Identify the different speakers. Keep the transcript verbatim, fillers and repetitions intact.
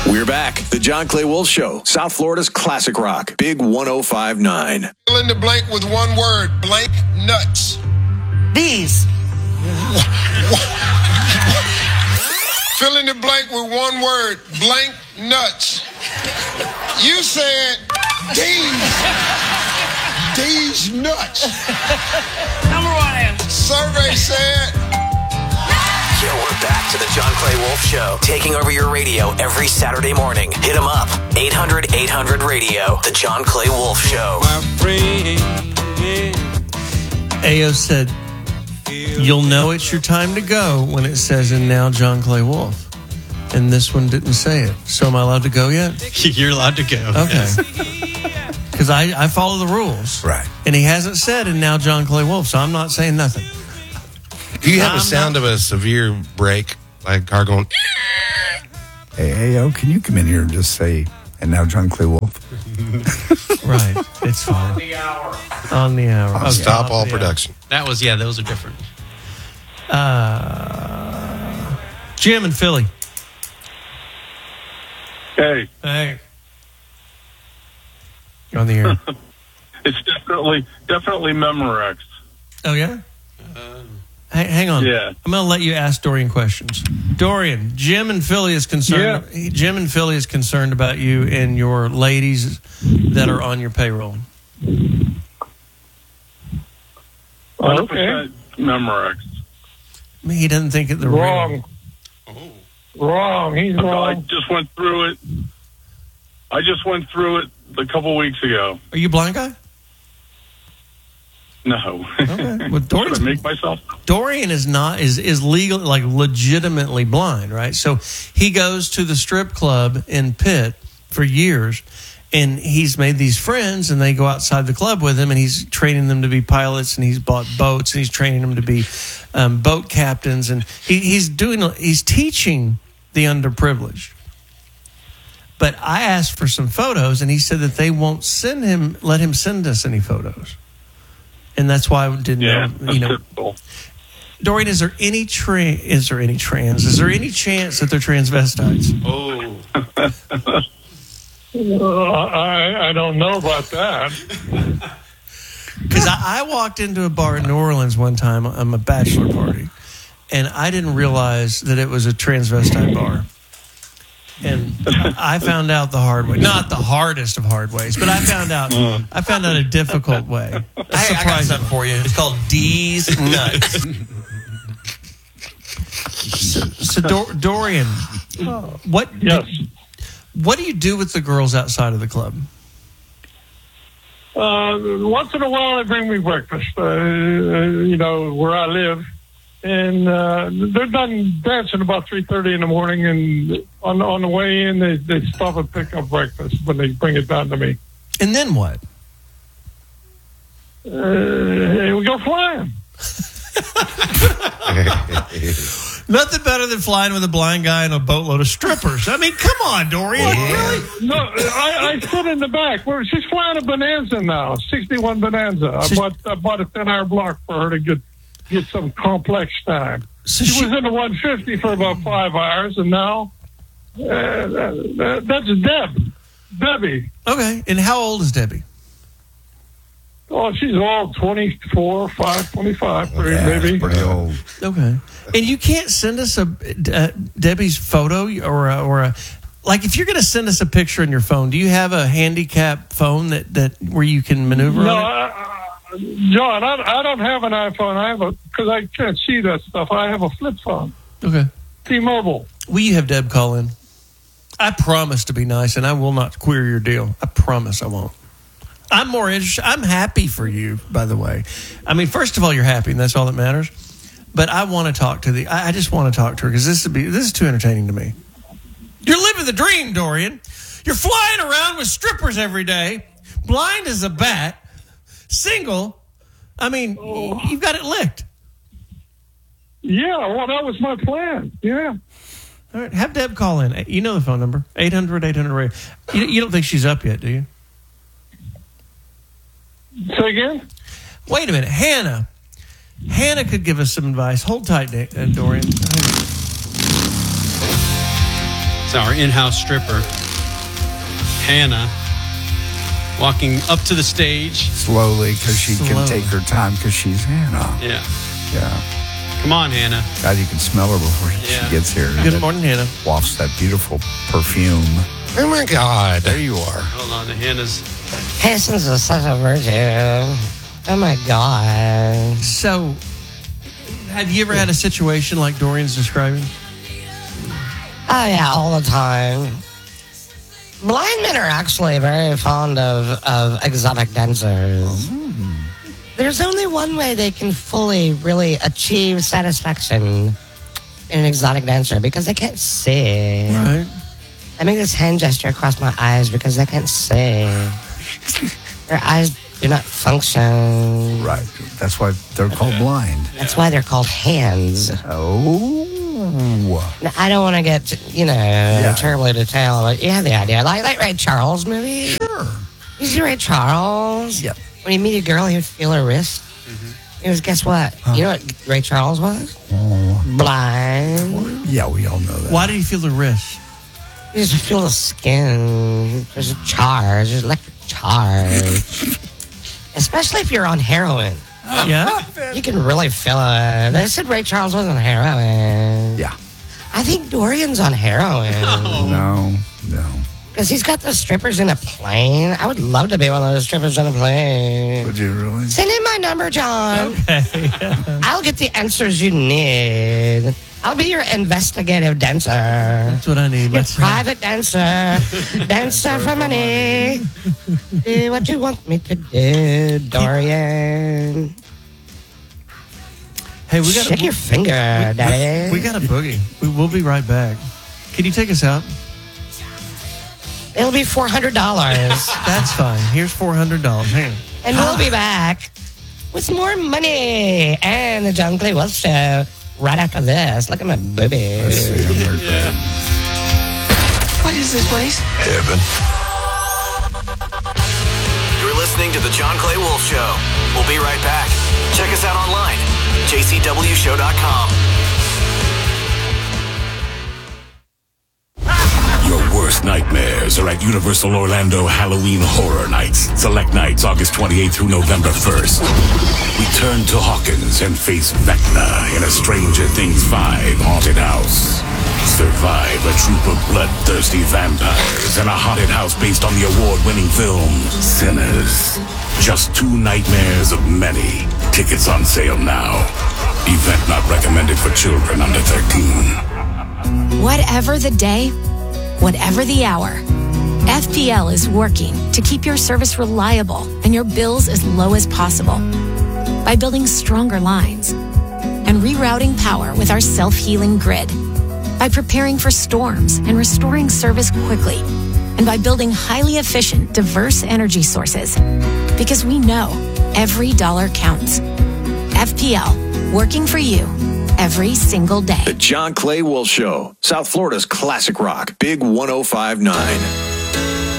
Speaker 1: We're back. The John Clay Wolf Show. South Florida's classic rock. Big one oh five point nine.
Speaker 2: Fill in the blank with one word. Blank nuts.
Speaker 3: These.
Speaker 2: Fill in the blank with one word. Blank nuts. You said these. These nuts.
Speaker 3: Number one.
Speaker 2: Survey said.
Speaker 4: Yo, we're back to the John Clay Wolf Show, taking over your radio every Saturday morning. Hit them up, eight hundred eight hundred radio, the John Clay Wolf Show.
Speaker 5: My friend.
Speaker 6: A O said, you'll know it's your time to go when it says, and now John Clay Wolf. And this one didn't say it. So am I allowed to go yet?
Speaker 7: You're allowed to go.
Speaker 6: Okay. Because I, I follow the rules.
Speaker 8: Right.
Speaker 6: And he hasn't said, and now John Clay Wolf, so I'm not saying nothing.
Speaker 8: Do you have
Speaker 6: I'm
Speaker 8: a sound
Speaker 6: not-
Speaker 8: of a severe break, like a car going?
Speaker 9: Hey, A O, can you come in here and just say, and now John Clay Wolf?
Speaker 6: Right. It's fine. On the hour. On the hour. Okay,
Speaker 8: Stop
Speaker 6: on
Speaker 8: all
Speaker 6: the
Speaker 8: production.
Speaker 7: That was, yeah, those are different.
Speaker 6: hour. Uh, Jim in Philly.
Speaker 10: Hey,
Speaker 6: Hey. You're on the air.
Speaker 10: it's definitely definitely Memorex.
Speaker 6: Oh, yeah? Hey, hang on.
Speaker 10: Yeah.
Speaker 6: I'm going to let you ask Dorian questions. Dorian, Jim in Philly is concerned. Jim in Philly is concerned about you and your ladies that are on your payroll.
Speaker 10: one hundred percent Memorex.
Speaker 6: I mean, he doesn't think it the
Speaker 10: Wrong.
Speaker 6: real.
Speaker 10: Wrong. He's wrong. I just went through it. I just went through it a couple weeks ago.
Speaker 6: Are you a blind guy?
Speaker 10: No.
Speaker 6: Okay. Well, Dorian's,
Speaker 10: Should I make myself?
Speaker 6: Dorian is not is is legal, like legitimately blind, right? So he goes to the strip club in Pitt for years, and he's made these friends, and they go outside the club with him, and he's training them to be pilots, and he's bought boats, and he's training them to be um, boat captains, and he, he's doing he's teaching the underprivileged. But I asked for some photos, and he said that they won't send him, let him send us any photos. And that's why I didn't
Speaker 10: Yeah,
Speaker 6: know, you know.
Speaker 10: typical.
Speaker 6: Dorian, is there any tra- is there any trans? Is there any chance that they're transvestites?
Speaker 7: Oh.
Speaker 10: Uh, I I don't know about that.
Speaker 6: Because I, I walked into a bar in New Orleans one time on a bachelor party, and I didn't realize that it was a transvestite bar. And I found out the hard way. Not the hardest of hard ways, but I found out I found out a difficult way.
Speaker 3: Hey, I got something for you. It's called D's Nuts.
Speaker 6: So, so Dor- Dorian, what
Speaker 10: Yes.
Speaker 6: what do you do with the girls outside of the club?
Speaker 10: Uh, once in a while, they bring me breakfast. Uh, you know where I live, and uh, they're done dancing about three thirty in the morning. And on on the way in, they they stop and pick up breakfast when they bring it down to me.
Speaker 6: And then what?
Speaker 10: Uh, we go flying.
Speaker 6: Nothing better than flying with a blind guy and a boatload of strippers. I mean, come on, Dorian. Really?
Speaker 10: No, I, I sit in the back. Where she's flying a Bonanza now, sixty-one Bonanza. I
Speaker 6: So-
Speaker 10: bought I bought a ten-hour block for her to get get some complex time.
Speaker 6: So
Speaker 10: She
Speaker 6: she-
Speaker 10: was in the one fifty for about five hours, and now uh, that, that's Deb, Debbie.
Speaker 6: Okay. And how old is Debbie?
Speaker 10: Oh, she's all twenty-four, five, twenty-five,
Speaker 9: Yeah,
Speaker 10: maybe.
Speaker 9: pretty old.
Speaker 6: Okay. And you can't send us a uh, Debbie's photo or a, or a like if you're going to send us a picture on your phone. Do you have a handicap phone that, that where you can maneuver
Speaker 10: No,
Speaker 6: on it?
Speaker 10: I, I, John, I, I don't have an iPhone. I have a because I can't see that stuff. I have a flip phone,
Speaker 6: Okay.
Speaker 10: T-Mobile.
Speaker 6: Will you have Deb call in? I promise to be nice, and I will not queer your deal. I promise I won't. I'm more interested. I'm happy for you, by the way. I mean, first of all, you're happy, and that's all that matters. But I want to talk to the. I I just want to talk to her because this would be. This is too entertaining to me. You're living the dream, Dorian. You're flying around with strippers every day, blind as a bat, single. I mean,
Speaker 10: Oh.
Speaker 6: you've got it licked.
Speaker 10: Yeah, well, that was my plan. Yeah.
Speaker 6: All right, have Deb call in. You know the phone number, eight hundred, eight hundred radio. You, you don't think she's up yet, do you?
Speaker 10: Say again?
Speaker 6: Wait a minute. Hannah. Hannah could give us some advice. Hold tight, Da- uh, Dorian.
Speaker 7: Sounds our in-house stripper, Hannah, walking up to the stage.
Speaker 9: Slowly, because she
Speaker 6: Slow.
Speaker 9: can take her time because she's Hannah.
Speaker 7: Yeah.
Speaker 9: Yeah.
Speaker 7: Come on, Hannah.
Speaker 9: God, you can smell her before she
Speaker 7: Yeah.
Speaker 9: gets here.
Speaker 6: Good
Speaker 9: It
Speaker 6: morning, Hannah.
Speaker 9: Wafts that beautiful perfume.
Speaker 8: Oh my God.
Speaker 9: There you are.
Speaker 7: Hold on to Hannah's.
Speaker 3: Patience is such a virtue. Oh my God.
Speaker 6: So, have you ever had a situation like Dorian's describing?
Speaker 3: Oh yeah, all the time. Blind men are actually very fond of, of exotic dancers. There's only one way they can fully, really achieve satisfaction in an exotic dancer because they can't see.
Speaker 6: Right.
Speaker 3: I make this hand gesture across my eyes because they can't see. Their eyes do not function.
Speaker 9: Right. That's why they're called blind.
Speaker 3: That's why they're called hands.
Speaker 9: Oh.
Speaker 3: Now, I don't want to get, you know, terribly detailed, but you have the idea. Like that Ray Charles movie?
Speaker 9: Sure.
Speaker 3: You see Ray Charles?
Speaker 9: Yep.
Speaker 3: When you meet a girl, he would feel her wrist. He was, guess what? You know what Ray Charles was?
Speaker 9: Oh.
Speaker 3: Blind.
Speaker 9: Yeah, we all know that.
Speaker 6: Why did he feel the wrist?
Speaker 3: You just feel the skin. There's a charge. There's electric charge. Especially if you're on heroin.
Speaker 6: Yeah.
Speaker 3: You can really feel it. They said Ray Charles was on heroin.
Speaker 9: Yeah.
Speaker 3: I think Dorian's on heroin.
Speaker 9: No, no.
Speaker 3: Because he's got the strippers in a plane. I would love to be one of those strippers in a plane.
Speaker 9: Would you really?
Speaker 3: Send in my number, John.
Speaker 6: Okay.
Speaker 3: I'll get the answers you need. I'll be your investigative dancer.
Speaker 6: That's what I need.
Speaker 3: Your
Speaker 6: Let's
Speaker 3: private dancer. Dancer for money. Do what you want me to do, Dorian.
Speaker 6: Hey, we got
Speaker 3: Shake your finger, Daddy.
Speaker 6: We got a boogie. We, we'll be right back. Can you take us out?
Speaker 3: It'll be four hundred dollars.
Speaker 6: That's fine. Here's four hundred dollars. Hang on.
Speaker 3: And we'll be back with more money and the John Clay Wolf Show right after this. Look at my boobies.
Speaker 5: What is this place?
Speaker 1: Heaven.
Speaker 4: You're listening to The John Clay Wolf Show. We'll be right back. Check us out online, j c w show dot com.
Speaker 11: Your worst nightmares are at Universal Orlando Halloween Horror Nights. Select nights August twenty-eighth through November first. Return to Hawkins and face Vecna in a Stranger Things five haunted house. Survive a troop of bloodthirsty vampires in a haunted house based on the award-winning film Sinners. Just two nightmares of many. Tickets on sale now. Event not recommended for children under thirteen.
Speaker 12: Whatever the day, whatever the hour, F P L is working to keep your service reliable and your bills as low as possible by building stronger lines and rerouting power with our self-healing grid, by preparing for storms and restoring service quickly, and by building highly efficient, diverse energy sources. Because we know every dollar counts. F P L, working for you every single day.
Speaker 1: The John Clay Wolf Show, South Florida's classic rock, Big one oh five point nine.